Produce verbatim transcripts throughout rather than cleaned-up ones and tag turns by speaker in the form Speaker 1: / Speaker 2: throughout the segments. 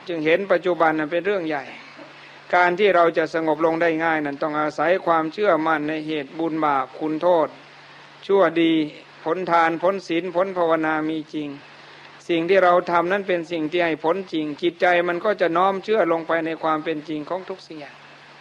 Speaker 1: จึงเห็นปัจจุบันนั้นเป็นเรื่องใหญ่การที่เราจะสงบลงได้ง่ายนั้นต้องอาศัยความเชื่อมั่นในเหตุบุญบาปคุณโทษชั่วดีผลทานผลศีลผลภาวนามีจริงสิ่งที่เราทำนั้นเป็นสิ่งที่ให้ผลจริงจิตใจมันก็จะน้อมเชื่อลงไปในความเป็นจริงของทุกสิ่งอย่าง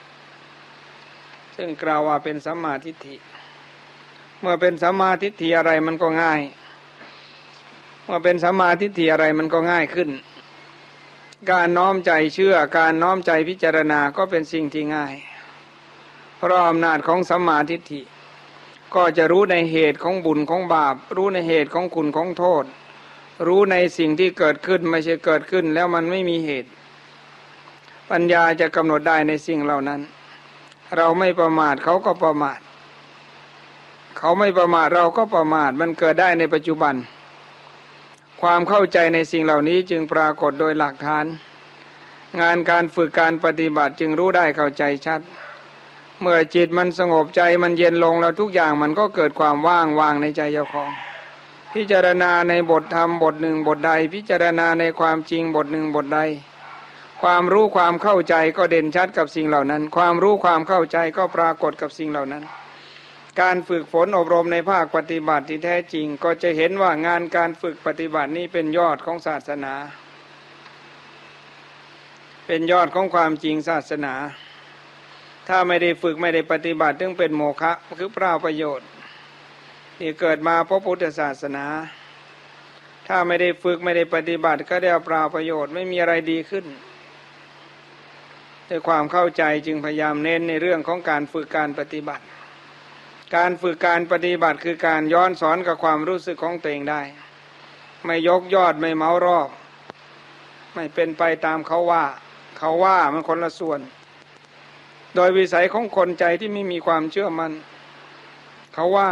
Speaker 1: ซึ่งกล่าวว่าเป็นสัมมาทิฏฐิเมื่อเป็นสัมมาทิฏฐิอะไรมันก็ง่ายเมื่อเป็นสัมมาทิฏฐิอะไรมันก็ง่ายขึ้นการน้อมใจเชื่อการน้อมใจพิจารณาก็เป็นสิ่งที่ง่ายเพราะอำนาจของสัมมาทิฏฐิก็จะรู้ในเหตุของบุญของบาปรู้ในเหตุของคุณของโทษรู้ในสิ่งที่เกิดขึ้นไม่ใช่เกิดขึ้นแล้วมันไม่มีเหตุปัญญาจะกำหนดได้ในสิ่งเหล่านั้นเราไม่ประมาทเขาก็ประมาทเขาไม่ประมาทเราก็ประมาทมันเกิดได้ในปัจจุบันความเข้าใจในสิ่งเหล่านี้จึงปรากฏโดยหลักฐานงานการฝึกการปฏิบัติจึงรู้ได้เข้าใจชัดเมื่อจิตมันสงบใจมันเย็นลงแล้วทุกอย่างมันก็เกิดความว่างวางในใจเจ้าของพิจารณาในบทธรรมบทหนึ่งบทใดพิจารณาในความจริงบทหนึ่งบทใดความรู้ความเข้าใจก็เด่นชัดกับสิ่งเหล่านั้นความรู้ความเข้าใจก็ปรากฏกับสิ่งเหล่านั้นการฝึกฝนอบรมในภาคปฏิบัติที่แท้จริงก็จะเห็นว่างานการฝึกปฏิบัตินี้เป็นยอดของศาสนาเป็นยอดของความจริงศาสนาถ้าไม่ได้ฝึกไม่ได้ปฏิบัติจึงเป็นโมฆะคือเปล่าประโยชน์ที่เกิดมาเพราะพุทธศาสนาถ้าไม่ได้ฝึกไม่ได้ปฏิบัติก็ได้เปล่าประโยชน์ไม่มีอะไรดีขึ้นด้วยความเข้าใจจึงพยายามเน้นในเรื่องของการฝึกการปฏิบัติการฝึกการปฏิบัติคือการย้อนสอนกับความรู้สึกของตัวเองได้ไม่ยกยอดไม่เมารอบไม่เป็นไปตามเขาว่าเขาว่ามันคนละส่วนโดยวิสัยของคนใจที่ไม่มีความเชื่อมั่นเขาว่า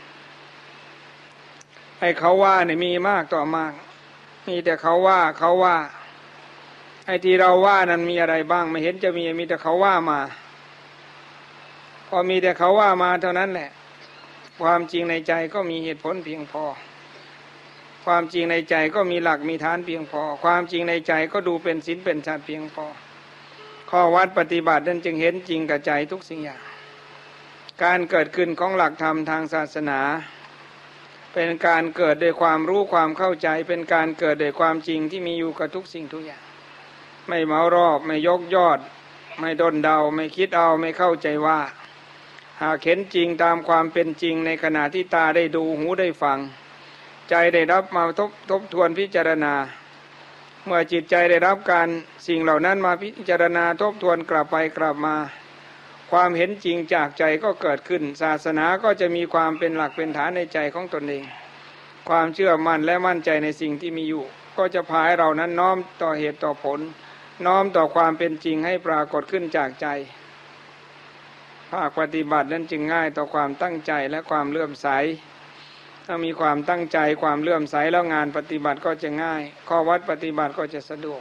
Speaker 1: ไอ้เขาว่าเนี่ยมีมากต่อมากมีแต่เขาว่าเขาว่าไอ้ที่เราว่านั้นมีอะไรบ้างไม่เห็นจะมีมีแต่เขาว่ามาพอมีแต่เขาว่ามาเท่านั้นแหละความจริงในใจก็มีเหตุผลเพียงพอความจริงในใจก็มีหลักมีฐานเพียงพอความจริงในใจก็ดูเป็นศีลเป็นชาติเพียงพอข้อวัดปฏิบัตินั้นจึงเห็นจริงกับใจทุกสิ่งอย่างการเกิดขึ้นของหลักธรรมทางศาสนาเป็นการเกิดด้วยความรู้ความเข้าใจเป็นการเกิดด้วยความจริงที่มีอยู่กับทุกสิ่งทุกอย่างไม่เมารอบไม่ยกยอดไม่ดนเดาไม่คิดเอาไม่เข้าใจว่าหากเห็นจริงตามความเป็นจริงในขณะที่ตาได้ดูหูได้ฟังใจได้รับมาทบทบทวนพิจารณาเมื่อจิตใจได้รับการสิ่งเหล่านั้นมาพิจารณาทบทวนกลับไปกลับมาความเห็นจริงจากใจก็เกิดขึ้นศาสนาก็จะมีความเป็นหลักเป็นฐานในใจของตนเองความเชื่อมั่นและมั่นใจในสิ่งที่มีอยู่ก็จะพาให้เรานั้นน้อมต่อเหตุต่อผลน้อมต่อความเป็นจริงให้ปรากฏขึ้นจากใจภาคปฏิบัตินั้นจึงง่ายต่อความตั้งใจและความเลื่อมใสถ้ามีความตั้งใจความเลื่อมใสแล้วงานปฏิบัติก็จะง่ายข้อวัดปฏิบัติก็จะสะดวก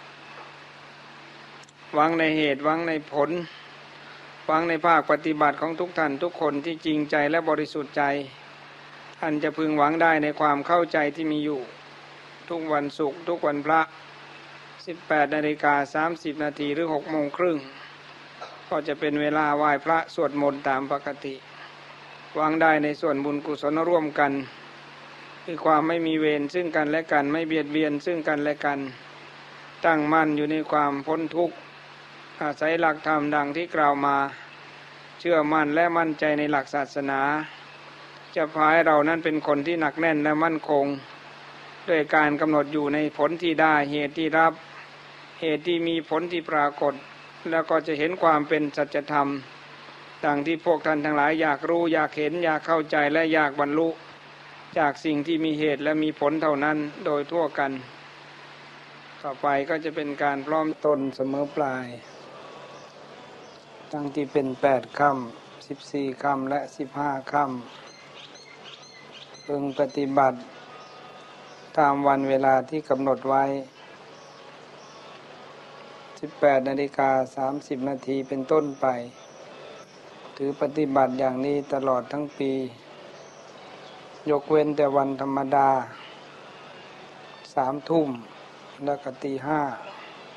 Speaker 1: หวังในเหตุหวังในผลหวังในภาคปฏิบัติของทุกท่านทุกคนที่จริงใจและบริสุทธิ์ใจท่านจะพึงหวังได้ในความเข้าใจที่มีอยู่ทุกวันศุกร์ทุกวันพระสิบแปดนาฬิกาสามสิบนาทีหรือหกโมงครึ่งก็จะเป็นเวลาไหว้พระสวดมนต์ตามปกติหวังได้ในส่วนบุญกุศลร่วมกันคือความไม่มีเวรซึ่งกันและกันไม่เบียดเบียนซึ่งกันและกันตั้งมั่นอยู่ในความพ้นทุกข์อาศัยหลักธรรมดังที่กล่าวมาเชื่อมั่นและมั่นใจในหลักศาสนาจะพาให้เรานั้นเป็นคนที่หนักแน่นและมั่นคงด้วยการกำหนดอยู่ในผลที่ได้เหตุที่รับเหตุที่มีผลที่ปรากฏแล้วก็จะเห็นความเป็นสัจธรรมดังที่พวกท่านทั้งหลายอยากรู้อยากเห็นอยากเข้าใจและอยากบรรลุจากสิ่งที่มีเหตุและมีผลเท่านั้นโดยทั่วกันต่อไปก็จะเป็นการพร้อมต้นเสมอปลายทั้งที่เป็นแปดค่ำสิบสี่ค่ำและสิบห้าค่ำพึงปฏิบัติตามวันเวลาที่กำหนดไว้สิบแปดนาฬิกาสามสิบนาทีเป็นต้นไปถือปฏิบัติอย่างนี้ตลอดทั้งปียกเว้นแต่วันธรรมดาสามทุ่มและก็ตีห้า